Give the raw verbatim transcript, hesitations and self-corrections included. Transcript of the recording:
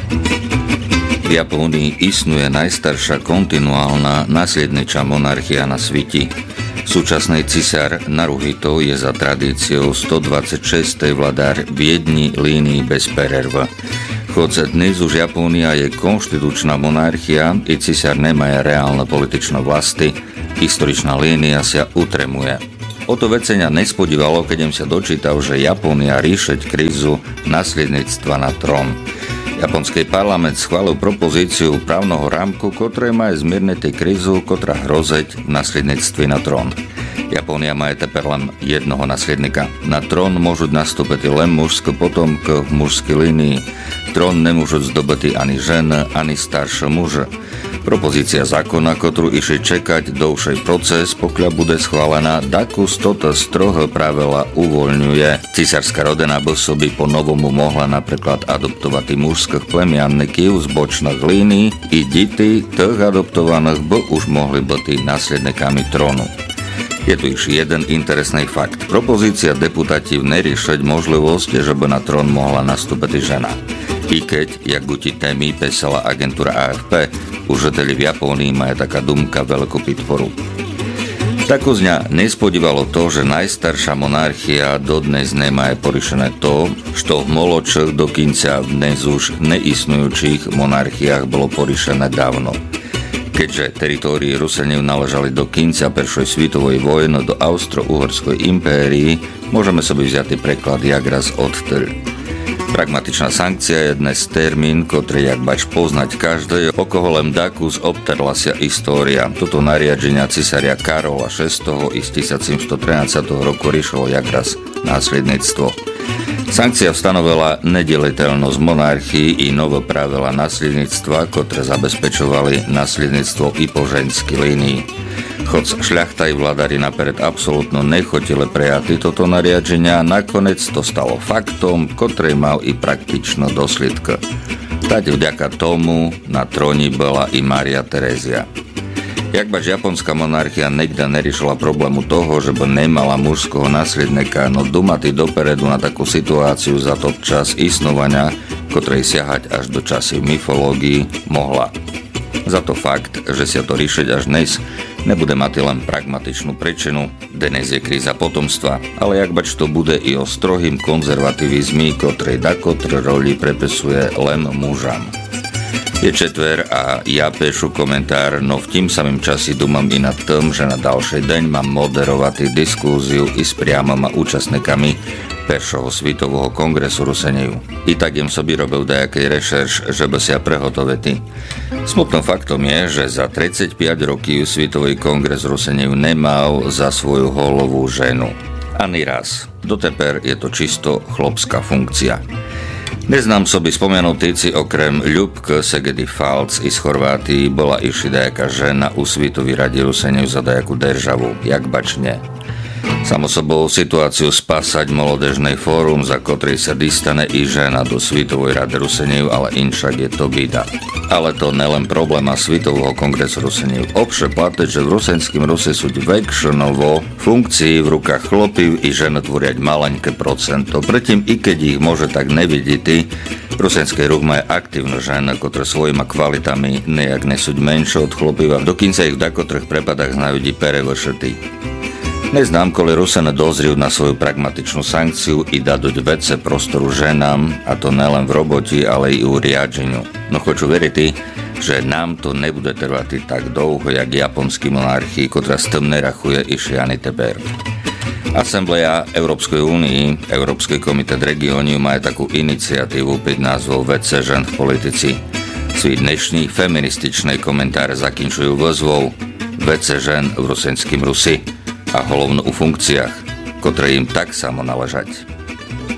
V Japónii istnuje najstaršia kontinuálna nasledniča monarchia na svete. Súčasný cisár Naruhito je za tradíciou stodvadsaťšesť vladár v jednej línii bez pererva. Hoď dnes už Japónia je konštitučná monarchia i cisár nemá reálne političné vlasti, historičná línia sa utremuje. O to vecenia nespodívalo, keď im sa dočítal, že Japónia ríšeť krízu nasledníctva na trón. Japonský parlament schválil propozíciu právneho rámku, ktoré má zmierniť krízu, ktorá hrozeť v nasledníctve na trón. Japónia má teper len jednoho nasledníka. Na trón môžu nastúpiť len mužské potomky v mužskej línii. Trón nemôžu zdobyť ani žena, ani staršie muže. Propozícia zákona, ktorú išli čekať dlhší proces, pokiaľ bude schválená, dakus toto stroho pravila uvoľňuje. Cisárska rodina by by po novomu mohla napríklad adoptovať mužských plemiannikov z bočných línií i deti tých adoptovaných by už mohli byť nasledníkami trónu. Je tu iš jeden interesný fakt. Propozícia deputátiv neriešiť možnosť, že by na trón mohla nastúpiť žena. I keď, jak buti témy písala agentúra á ef pé, užiteli v Japónii majú taká dumka veľkú podporu. Tako z ňa nespodívalo to, že najstaršia monarchia dodnes nemá poriešené to, što v moločích dokonca v dnes už neistnujúcich monarchiách bolo poriešené dávno. Keďže teritórii Ruseňov naležali do konca Prvej svetovej vojny do Austro-Uhorskej impérii, môžeme sobie vziať preklad jak raz odtedy. Pragmatičná sankcia je dnes termín, ktorý jak bač poznať každý, o koho len dakus obterla sa história. Toto nariadenia cisária Karola šiesteho i z tisícsedemstotrinásť roku riešilo jak raz následníctvo. Sankcia stanovila nedeliteľnosť monarchii i nové pravila nasledníctva, ktoré zabezpečovali nasledníctvo i po ženskej línii. Hoď šľachta i vladári napered absolútno nechotili prijať toto nariadenia, nakoniec to stalo faktom, ktorý mal i praktično dosledky. Tať vďaka tomu na tróni bola i Mária Terézia. Jak bač japonská monarchia nikdy neriešila problému toho, že by nemala mužského nasledníka, no dumati dopredu na takú situáciu za to čas istnovania, ktorej siahať až do časy myfológii, mohla. Za to fakt, že sa to riešiť až dnes, nebude mať len pragmatičnú príčinu, dnes je kríza potomstva, ale jak bač to bude i o strohým konzervativizmi, ktorý dakotr roli prepisuje len mužam. Je četver a ja píšu komentár, no v tým samým časi dumam i nad tým, že na ďalší deň mám moderovať diskúziu i s priamoma účastníkami Prvého svetového kongresu Ruseňov. I tak im sobi robil dajaký rešerš, že by sa prehotovili. Smutným faktom je, že za tridsaťpäť rokov Svetový kongres Ruseňov nemal za svoju holovu ženu. Ani raz. Doteper je to čisto chlopská funkcia. Neznám sobi spomenutýci okrem Ľubky Segedy Falc i z Chorvátii bola iši dajaká žena u Svetovej rade Ruseňov za dajakú državu, jak bačne. Samo sobou situáciu spásať molodežnej fórum, za ktorý sa distane i žena do Svetovej rady Ruseňov, ale inšak je to bída. Ale to nelen problém Svetového kongresu Ruseňov. Obše platí, že v rusenským Ruse sú väčšinovo funkcií v rukách chlopív i žena tvoriať maleňké procento. Predtým, i keď ich môže tak nevidieť, rusenský ruch má aktívne žena, ktoré svojimi kvalitami nejak nesúť menšie od chlopív a dokonca ich v dakotrých prepadách znajú perevršetí. Neznám, koli Rusene dozriú na svoju pragmatičnú sankciu i daduť vece prostoru ženám, a to nelen v roboti, ale i u riadženiu. No chcú veriť, že nám to nebude trvať tak dlho, jak japonský monarchii, ktorá s tým nerachuje i šiany teper. Asembleja Európskej únii, Európsky komitet regióniu má takú iniciatívu pod názvou Vece žen v politici. Svý dnešní feminističný komentár zakinčujú vozvou Vece žen v rusenským Rusi a hlavne u funkciách, ktoré im tak samo naležať.